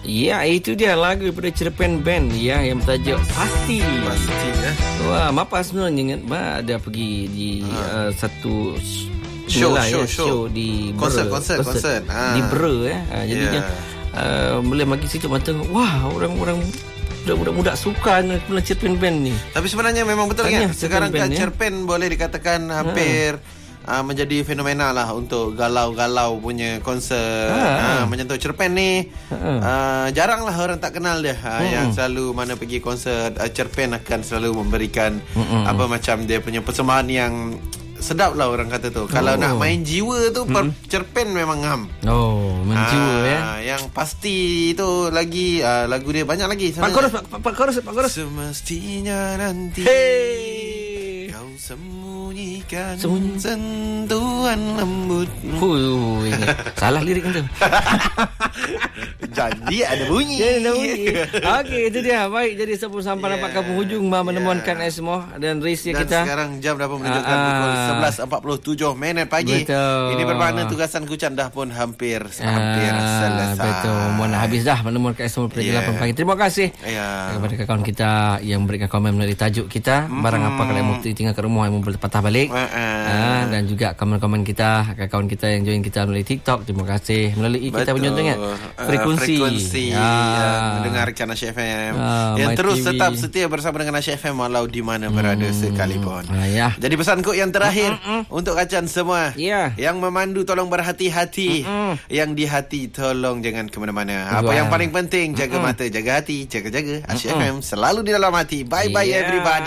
Ya, itu dia lagu daripada Cerpen Band ya, yang bertajuk Pasti. Pasti ya. Wah, Mapa sebenarnya ingat ada pergi di satu show di konsert di Bera ya. Jadinya boleh bagi situ mata, wah, orang-orang budak-budak suka dengan Cerpen Band ni. Tapi sebenarnya memang betul kan? Sekarang kan Cerpen boleh dikatakan hampir menjadi fenomena lah untuk galau-galau punya konsert. Menyentuh Cerpen ni jarang lah orang tak kenal dia. Yang selalu mana pergi konsert Cerpen akan selalu memberikan apa macam dia punya persembahan yang sedap lah orang kata tu. Kalau nak main jiwa tu Cerpen memang ngam. Main jiwa ya. Yang pasti itu lagi lagu dia banyak lagi. Pak Chorus. Semestinya nanti kau sembunyikan sentuhan lembutmu. Salah lirik tu. Jadi ada bunyi. Okey, itu dia. Baik, jadi sebelum sampai dapat ke penghujung menemukan semua dan race kita. Dan sekarang jam dah pun menunjukkan pukul 11.47 pagi. Betul. Ini bermakna tugasan Kucan dah pun hampir selesai. Betul. Mana habis dah menemukan semua pada 8 pagi. Terima kasih kepada kawan kita yang memberikan komen melalui tajuk kita. Barang apa kalau yang tinggal kat rumah yang boleh patah balik. Dan juga komen-komen kita, kawan kita yang join kita melalui TikTok. Terima kasih melalui kita punya frekuensi mendengarkan Asyik FM yang terus tetap setia bersama dengan Asyik FM walau di mana berada sekalipun. Jadi pesanku yang terakhir untuk kacan semua yang memandu tolong berhati-hati, yang di hati tolong jangan ke mana-mana. Apa yang paling penting, jaga mata, jaga hati, jaga-jaga Asyik FM selalu di dalam hati. Bye-bye everybody.